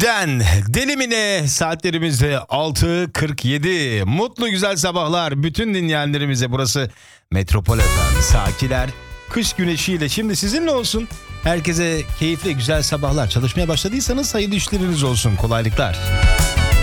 Yeniden Delimine saatlerimizde 6.47. Mutlu güzel sabahlar bütün dinleyenlerimize. Burası Metropol FM. Sakiler kış güneşiyle şimdi sizinle olsun. Herkese keyifli güzel sabahlar. Çalışmaya başladıysanız hayırlı işleriniz olsun. Kolaylıklar.